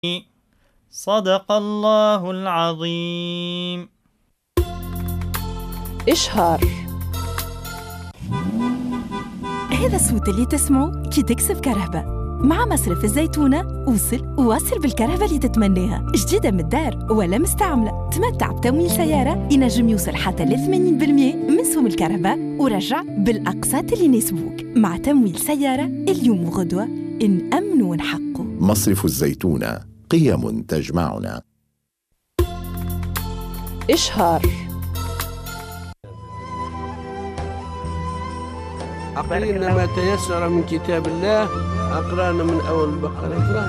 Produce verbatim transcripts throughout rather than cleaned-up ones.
صدق الله العظيم. إشهار. هذا الصوت اللي تسمعه كي تكسب كهرباء. مع مصرف الزيتونة وصل وواصل بالكهرباء اللي تتمناها، جديدة من الدار ولا مستعملة. تمتع بتمويل سيارة ينجم يوصل حتى ل ثمانين بالمئة من سوم الكهرباء ورجع بالأقساط اللي يناسبوك. مع تمويل سيارة اليوم وغدوة نأمن ونحقه. مصرف الزيتونة، قيم تجمعنا. إشهار. أقرأنا ما تيسر من كتاب الله. أقرأنا من أول البقرة.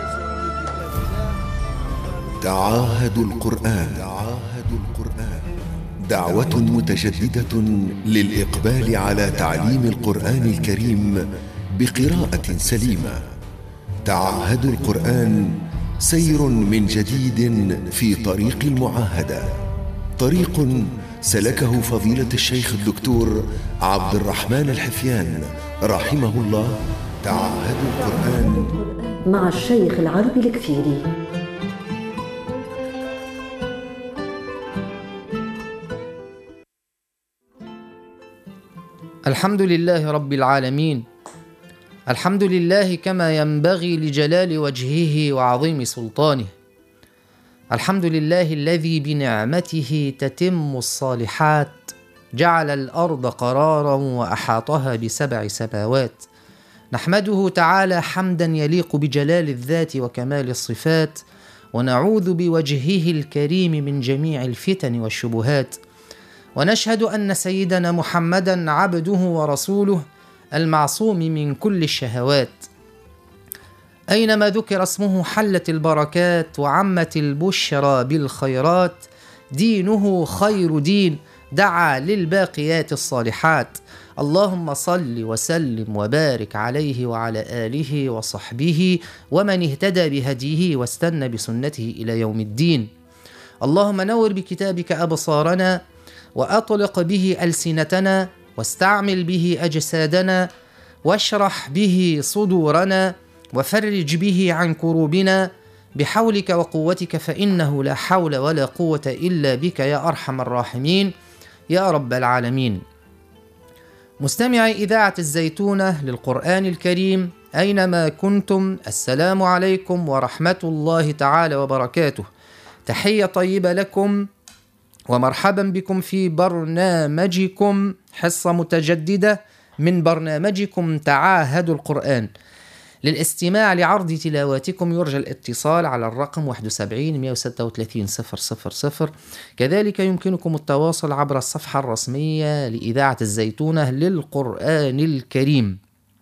تعاهدوا القرآن. تعاهدوا القرآن دعوة متجددة للإقبال على تعليم القرآن الكريم بقراءة سليمة. تعاهدوا القرآن سير من جديد في طريق المعاهدة، طريق سلكه فضيلة الشيخ الدكتور عبد الرحمن الحفيان رحمه الله. تعاهدوا القرآن مع الشيخ العربي الكفيري. الحمد لله رب العالمين، الحمد لله كما ينبغي لجلال وجهه وعظيم سلطانه. الحمد لله الذي بنعمته تتم الصالحات، جعل الأرض قرارا وأحاطها بسبع سماوات. نحمده تعالى حمدا يليق بجلال الذات وكمال الصفات، ونعوذ بوجهه الكريم من جميع الفتن والشبهات. ونشهد أن سيدنا محمدا عبده ورسوله المعصوم من كل الشهوات. أينما ذكر اسمه حلت البركات وعمت البشرى بالخيرات. دينه خير دين دعا للباقيات الصالحات. اللهم صل وسلم وبارك عليه وعلى آله وصحبه ومن اهتدى بهديه واستنى بسنته إلى يوم الدين. اللهم نور بكتابك أبصارنا، وأطلق به ألسنتنا، واستعمل به أجسادنا، واشرح به صدورنا، وفرج به عن كروبنا بحولك وقوتك، فإنه لا حول ولا قوة إلا بك يا أرحم الراحمين يا رب العالمين. مستمعي إذاعة الزيتونة للقرآن الكريم أينما كنتم، السلام عليكم ورحمة الله تعالى وبركاته. تحية طيبة لكم ومرحبا بكم في برنامجكم حصة متجددة من برنامجكم تعاهدوا القرآن. للاستماع لعرض تلاواتكم يرجى الاتصال على الرقم واحد وسبعين مئة وستة وثلاثين صفر صفر صفر. كذلك يمكنكم التواصل عبر الصفحة الرسمية لإذاعة الزيتونة للقرآن الكريم.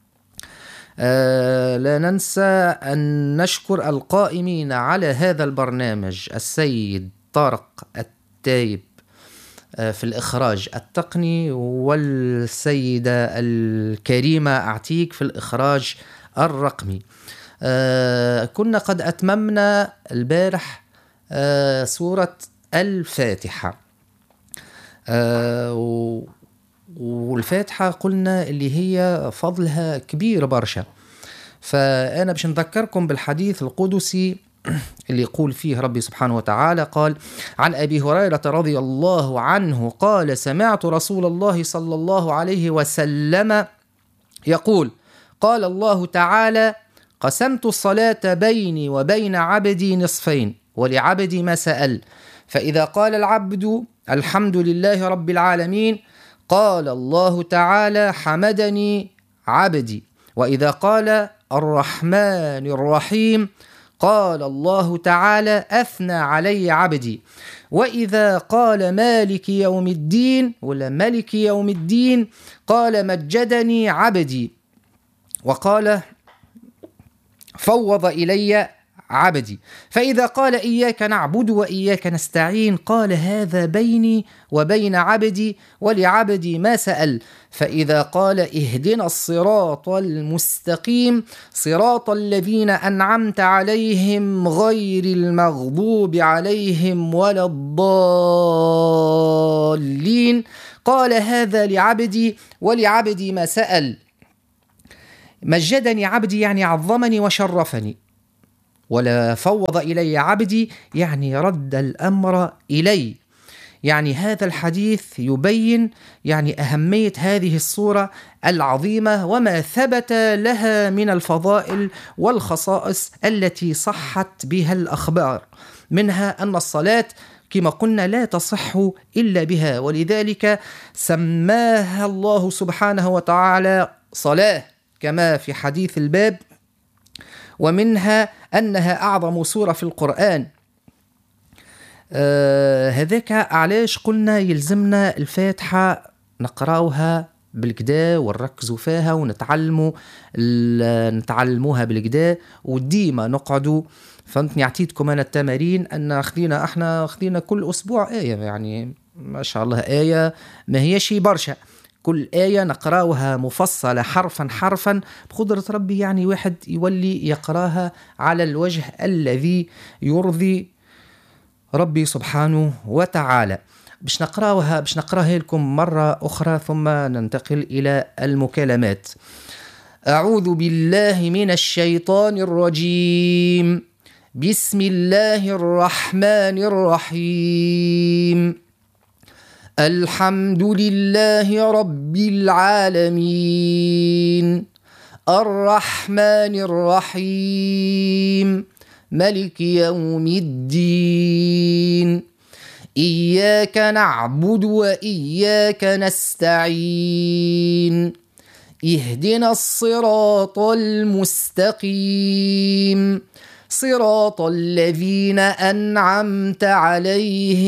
آه لا ننسى أن نشكر القائمين على هذا البرنامج: السيد طارق التايب في الإخراج التقني، والسيدة الكريمة أعتيك في الإخراج الرقمي. آه كنا قد أتممنا البارح آه سورة الفاتحة، آه والفاتحة قلنا اللي هي فضلها كبير برشا. فأنا باش نذكركم بالحديث القدسي اللي يقول فيه ربي سبحانه وتعالى: قال عن أبي هريرة رضي الله عنه قال: سمعت رسول الله صلى الله عليه وسلم يقول: قال الله تعالى: قسمت الصلاة بيني وبين عبدي نصفين، ولعبدي ما سأل، فإذا قال العبد الحمد لله رب العالمين قال الله تعالى: حمدني عبدي، وإذا قال الرحمن الرحيم قال الله تعالى: أثنى علي عبدي، وإذا قال مالك يوم الدين ولا ملك يوم الدين قال مجدني عبدي، وقال فوض إلي عبدي، فإذا قال إياك نعبد وإياك نستعين قال هذا بيني وبين عبدي ولعبدي ما سأل، فإذا قال اهدنا الصراط المستقيم صراط الذين أنعمت عليهم غير المغضوب عليهم ولا الضالين قال هذا لعبدي ولعبدي ما سأل. مجدني عبدي يعني عظمني وشرفني، ولا فوض إلي عبدي يعني رد الأمر إلي. يعني هذا الحديث يبين يعني أهمية هذه الصورة العظيمة وما ثبت لها من الفضائل والخصائص التي صحت بها الأخبار، منها أن الصلاة كما قلنا لا تصح إلا بها، ولذلك سماها الله سبحانه وتعالى صلاة كما في حديث الباب، ومنها أنها أعظم سورة في القرآن. آه هذاك علاش قلنا يلزمنا الفاتحة نقراوها بالكدا ونركزوا فيها ونتعلموا نتعلموها بالكدا، وديما نقعدوا فهمتني. عطيتكم أنا التمارين أن خذينا احنا خذينا كل أسبوع آية، يعني ما شاء الله آية ما هيش برشا، كل آية نقراوها مفصلة حرفا حرفا بقدرة ربي، يعني واحد يولي يقراها على الوجه الذي يرضي ربي سبحانه وتعالى. باش نقراوها باش نقراها لكم مرة أخرى ثم ننتقل إلى المكالمات. أعوذ بالله من الشيطان الرجيم. بسم الله الرحمن الرحيم. الحمد لله رب العالمين الرحمن الرحيم ملك يوم الدين إياك نعبد وإياك نستعين اهدنا الصراط المستقيم صراط الذين أنعمت عليهم